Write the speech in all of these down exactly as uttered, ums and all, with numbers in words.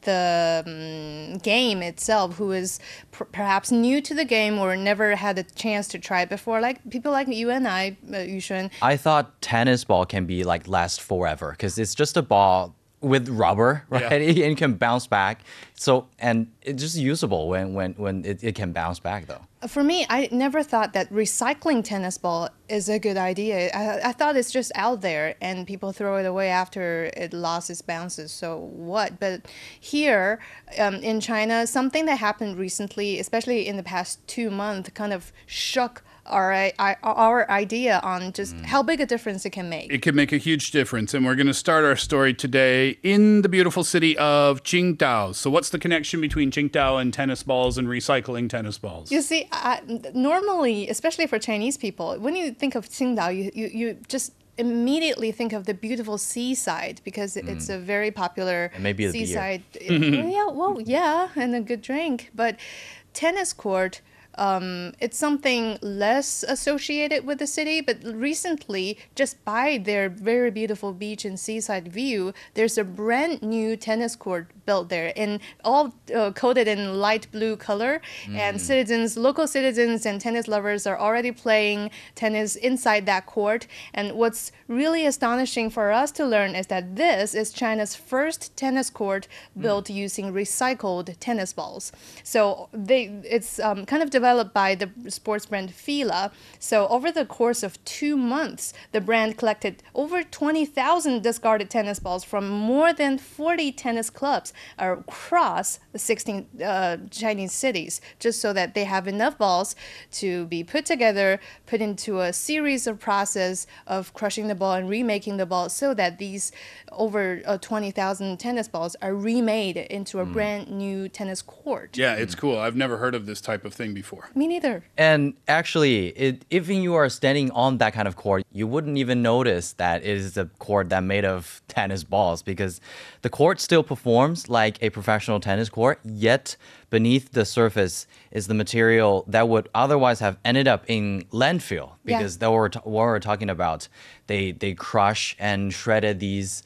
the um, game itself, who is per perhaps new to the game or never had a chance to try it before, like people like you and I, uh, Yushun. I thought tennis ball can be like last forever because it's just a ball with rubber, right? Yeah. And it can bounce back. So, and it's just usable when, when, when it, it can bounce back though. For me, I never thought that recycling tennis ball is a good idea. I, I thought it's just out there and people throw it away after it lost its bounces. So what? But here um, in China, something that happened recently, especially in the past two months, kind of shook our I, our idea on just mm. how big a difference it can make. It can make a huge difference. And we're going to start our story today in the beautiful city of Qingdao. So what's the connection between Qingdao and tennis balls and recycling tennis balls? You see, I, normally, especially for Chinese people, when you think of Qingdao, you, you, you just immediately think of the beautiful seaside because mm. it's a very popular and maybe seaside. Yeah, well, yeah, and a good drink. But tennis court, Um, it's something less associated with the city, but recently, just by their very beautiful beach and seaside view, there's a brand new tennis court built there, and all uh, coated in light blue color. Mm. And citizens, local citizens and tennis lovers are already playing tennis inside that court. And what's really astonishing for us to learn is that this is China's first tennis court built mm. using recycled tennis balls. So they, it's um, kind of developed by the sports brand Fila. So over the course of two months, the brand collected over twenty thousand discarded tennis balls from more than forty tennis clubs across the sixteen uh, Chinese cities, just so that they have enough balls to be put together, put into a series of process of crushing the ball and remaking the ball, so that these over uh, twenty thousand tennis balls are remade into a mm. brand new tennis court. Yeah, it's cool. I've never heard of this type of thing before. Me neither. And actually, it, if you are standing on that kind of court, you wouldn't even notice that it is a court that made of tennis balls, because the court still performs like a professional tennis court, yet beneath the surface is the material that would otherwise have ended up in landfill, because yeah. that were what we're talking about. They they crush and shredded these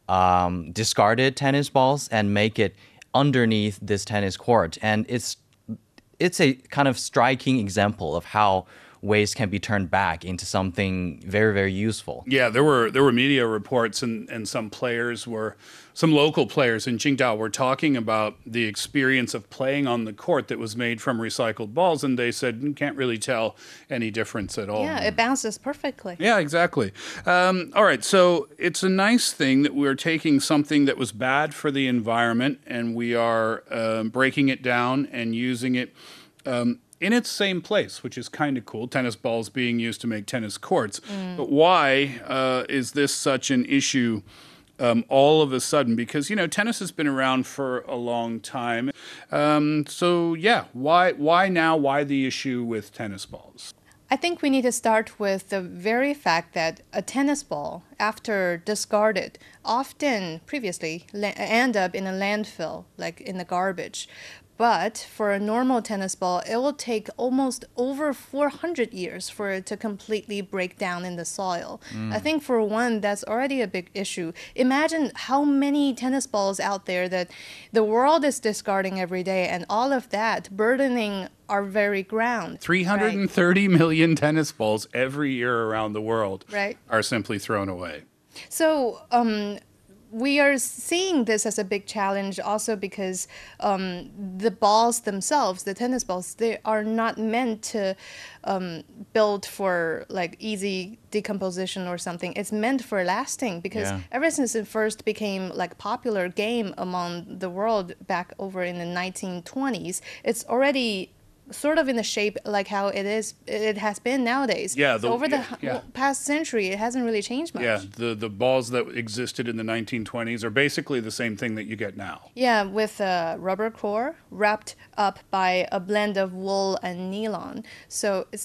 um, discarded tennis balls and make it underneath this tennis court. And it's it's a kind of striking example of how waste can be turned back into something very, very useful. Yeah, there were there were media reports, and, and some players were, some local players in Qingdao were talking about the experience of playing on the court that was made from recycled balls, and they said you can't really tell any difference at all. Yeah, it bounces perfectly. Yeah, exactly. Um, all right, so it's a nice thing that we're taking something that was bad for the environment, and we are um, breaking it down and using it um, in its same place, which is kind of cool. Tennis balls being used to make tennis courts. Mm. But why uh, is this such an issue um, all of a sudden? Because, you know, tennis has been around for a long time. Um, so, yeah, why, why now? Why the issue with tennis balls? I think we need to start with the very fact that a tennis ball, after discarded, often previously la- end up in a landfill, like in the garbage. But for a normal tennis ball, it will take almost over four hundred years for it to completely break down in the soil. Mm. I think for one, that's already a big issue. Imagine how many tennis balls out there that the world is discarding every day, and all of that burdening our very ground. three hundred thirty right. million tennis balls every year around the world right. are simply thrown away. So, um, we are seeing this as a big challenge also because um, the balls themselves, the tennis balls, they are not meant to um, build for like easy decomposition or something. It's meant for lasting, because yeah. ever since it first became like popular game among the world back over in the nineteen twenties, it's already sort of in the shape like how it is, it has been nowadays. Yeah. The, so over the yeah, yeah. past century, it hasn't really changed much. Yeah, the, the balls that existed in the nineteen twenties are basically the same thing that you get now. Yeah, with a rubber core wrapped up by a blend of wool and nylon. So it's like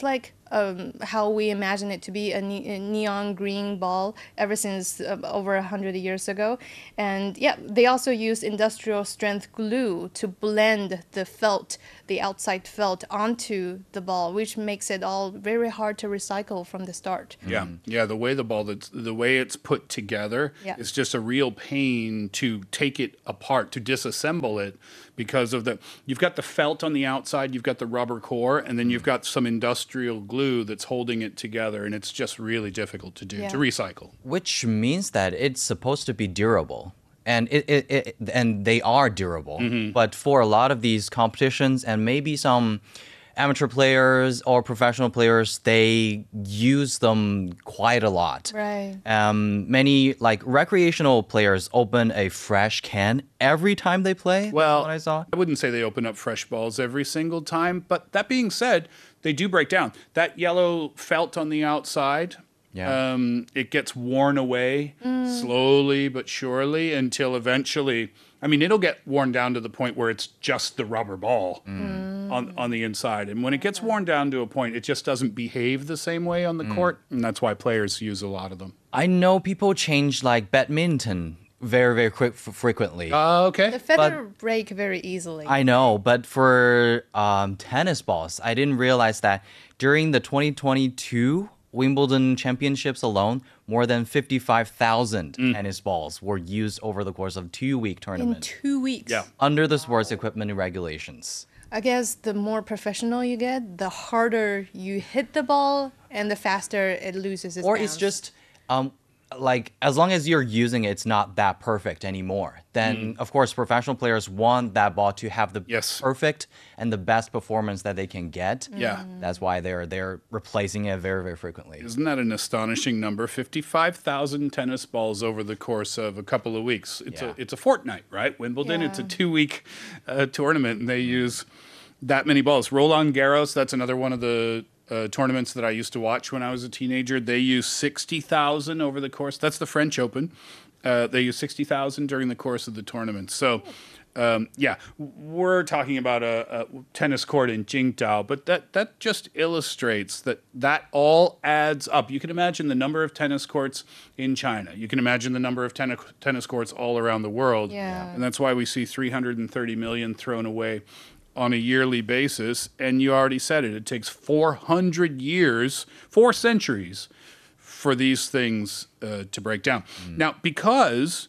um, how we imagine it to be a, ne- a neon green ball ever since uh, over a hundred years ago. And yeah, they also use industrial strength glue to blend the felt, the outside felt, onto the ball, which makes it all very hard to recycle from the start. Yeah, yeah. The way the ball that's the way it's put together Yeah. is just a real pain to take it apart, to disassemble it, because of the you've got the felt on the outside, you've got the rubber core, and then you've got some industrial glue that's holding it together, and it's just really difficult to do Yeah. to recycle. Which means that it's supposed to be durable. And it, it, it and they are durable. But for a lot of these competitions and maybe some amateur players or professional players, they use them quite a lot. Right. Um, many like recreational players open a fresh can every time they play. That's Well, what I saw. I wouldn't say they open up fresh balls every single time, but that being said, they do break down. That yellow felt on the outside, Yeah. um, it gets worn away slowly but surely until eventually, I mean, it'll get worn down to the point where it's just the rubber ball on, on the inside. And when it gets worn down to a point, it just doesn't behave the same way on the court. And that's why players use a lot of them. I know people change like badminton very, very quick f- frequently. Uh, okay. The feather break very easily. I know, but for um, tennis balls, I didn't realize that during the twenty twenty-two Wimbledon Championships alone, more than fifty-five thousand tennis balls were used over the course of two-week in tournament two weeks. Yeah. under the sports equipment regulations. I guess the more professional you get, the harder you hit the ball and the faster it loses its Or bounce. it's just um, like as long as you're using it, it's not that perfect anymore. Then of course professional players want that ball to have the Yes. perfect and the best performance that they can get. Yeah. That's why they're they're replacing it very, very frequently. Isn't that an astonishing number? fifty-five thousand tennis balls over the course of a couple of weeks. It's Yeah. a it's a fortnight, right? Wimbledon, it's a Yeah. two-week uh, tournament, and they use that many balls. Roland Garros, that's another one of the uh, tournaments that I used to watch when I was a teenager. They use sixty thousand over the course. That's the French Open. Uh, they use sixty thousand during the course of the tournament. So, um, yeah, we're talking about a, a tennis court in Qingdao, but that, that just illustrates that that all adds up. You can imagine the number of tennis courts in China. You can imagine the number of tennis tennis courts all around the world. Yeah. And that's why we see three hundred thirty million thrown away on a yearly basis. And you already said it, it takes four hundred years, four centuries for these things uh, to break down. Now, because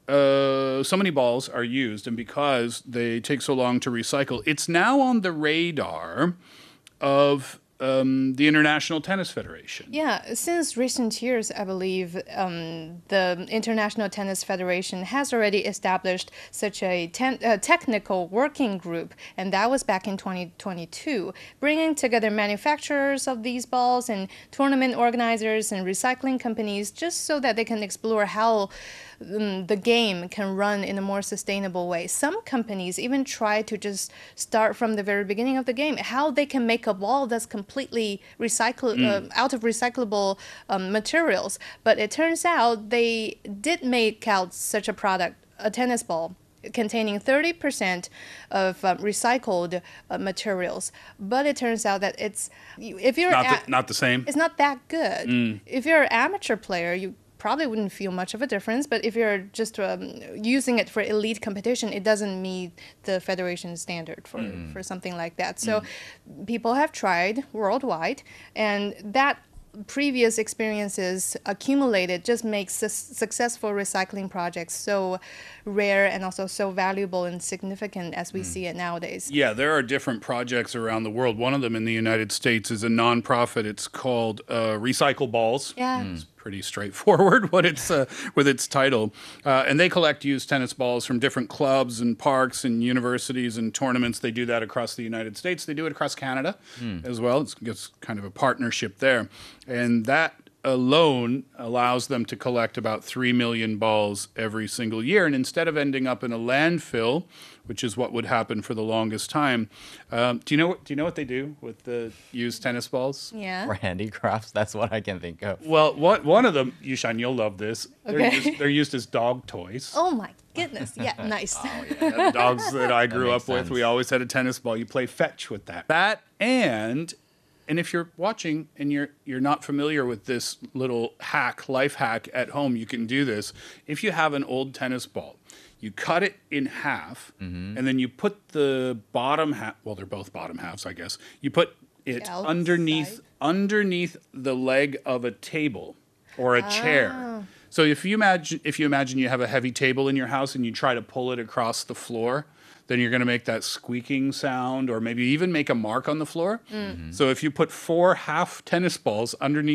uh, so many balls are used and because they take so long to recycle, it's now on the radar of um, the International Tennis Federation. Yeah, since recent years, I believe um, the International Tennis Federation has already established such a ten- uh, technical working group, and that was back in twenty twenty-two, bringing together manufacturers of these balls and tournament organizers and recycling companies just so that they can explore how um, the game can run in a more sustainable way. Some companies even try to just start from the very beginning of the game, how they can make a ball that's completely recycle uh, out of recyclable um, materials. But it turns out they did make out such a product, a tennis ball, containing thirty percent of um, recycled uh, materials. But it turns out that it's, if you're Not a- the, not the same. it's not that good. If you're an amateur player, you probably wouldn't feel much of a difference. But if you're just um, using it for elite competition, it doesn't meet the federation standard for, for something like that. So people have tried worldwide, and that previous experiences accumulated just makes su- successful recycling projects so rare and also so valuable and significant as we see it nowadays. Yeah, there are different projects around the world. One of them in the United States is a nonprofit. It's called uh, Recycle Balls. Yeah. It's pretty straightforward what it's uh, with its title, uh, and they collect used tennis balls from different clubs and parks and universities and tournaments. They do that across the United States. They do it across Canada as well. It's, it's kind of a partnership there, and that alone allows them to collect about three million balls every single year. And instead of ending up in a landfill, which is what would happen for the longest time, um, do you know what, do you know what they do with the used tennis balls? Yeah. Or handicrafts, that's what I can think of. Well, what, one of them, Yushan, you'll love this. They're, Okay. used, they're used as dog toys. Oh my goodness. Yeah, nice. Yeah, the dogs that I grew makes up with, sense. we always had a tennis ball. You play fetch with that. That and and if you're watching and you're you're not familiar with this little hack, life hack at home, you can do this. If you have an old tennis ball, you cut it in half, Mm-hmm. and then you put the bottom half. Well, they're both bottom halves, I guess. You put it Outside. underneath underneath the leg of a table or a chair. So if you imagine if you imagine you have a heavy table in your house and you try to pull it across the floor, then you're going to make that squeaking sound or maybe even make a mark on the floor. So if you put four half tennis balls underneath